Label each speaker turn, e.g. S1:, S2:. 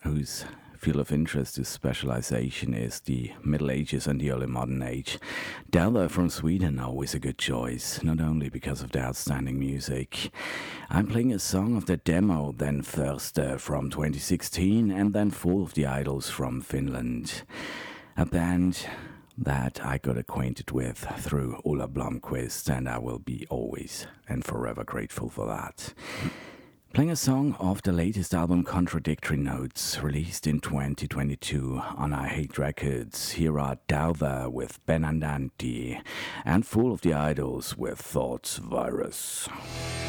S1: whose field of interest is specialization is the Middle Ages and the early modern age. Delta from Sweden, always a good choice, not only because of the outstanding music. I'm playing a song of the demo, then first from 2016, and then Full of the Idols from Finland. A band that I got acquainted with through Ola Blomqvist, and I will be always and forever grateful for that. Playing a song off the latest album Contradictory Notes, released in 2022 on I Hate Records. Here are Dalva with Ben Andanti and Full of the Idols with Thoughts Virus.